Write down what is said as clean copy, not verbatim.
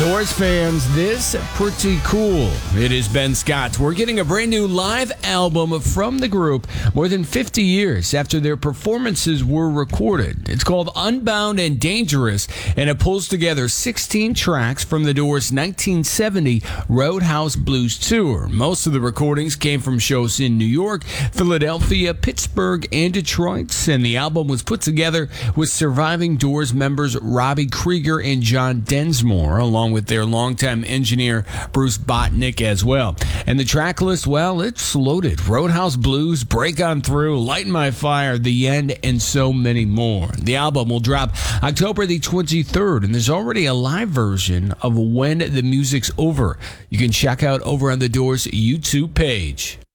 Doors fans, this pretty cool. It is Ben Scott. We're getting a brand new live album from the group more than 50 years after their performances were recorded. It's called Unbound and Dangerous, and it pulls together 16 tracks from the Doors' 1970 Roadhouse Blues Tour. Most of the recordings came from shows in New York, Philadelphia, Pittsburgh, and Detroit, and the album was put together with surviving Doors members Robbie Krieger and John Densmore, along with their longtime engineer Bruce Botnick as well. And the track list, well, it's loaded. Roadhouse Blues, Break On Through, Light My Fire, The End, and so many more. The album will drop October the 23rd, and there's already a live version of When the Music's Over. You can check out over on the Doors YouTube page.